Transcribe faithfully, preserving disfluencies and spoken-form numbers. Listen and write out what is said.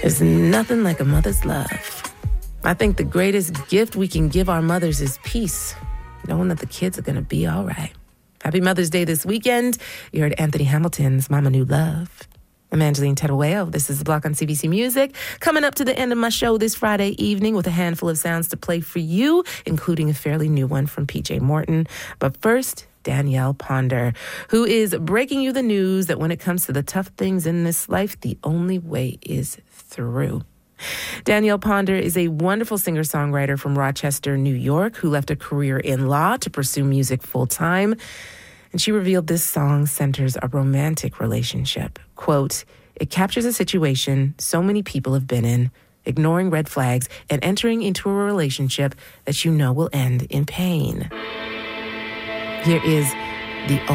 There's nothing like a mother's love. I think the greatest gift we can give our mothers is peace, knowing that the kids are going to be all right. Happy Mother's Day this weekend. You heard Anthony Hamilton's Mama Knew Love. I'm Angeline Terueo. This is The Block on C B C Music. Coming up to the end of my show this Friday evening with a handful of sounds to play for you, including a fairly new one from P J Morton. But first, Danielle Ponder, who is breaking you the news that when it comes to the tough things in this life, the only way is through. Danielle Ponder is a wonderful singer-songwriter from Rochester, New York, who left a career in law to pursue music full-time. And she revealed this song centers a romantic relationship. Quote, "It captures a situation so many people have been in, ignoring red flags and entering into a relationship that you know will end in pain." Here is the